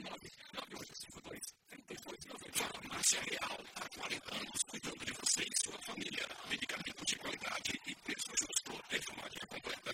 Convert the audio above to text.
99852-3292. Farmácia Real, há 40 anos, cuidando de você e sua família. Medicamentos de qualidade e preço justo. Perfumaria completa.